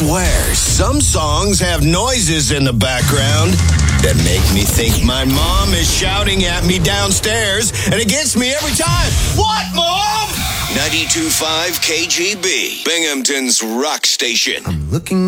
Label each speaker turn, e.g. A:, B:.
A: swear, some songs have noises in the background that make me think my mom is shouting at me downstairs, and it gets me every time. What, Mom? 92.5 KGB, Binghamton's rock station.
B: I'm looking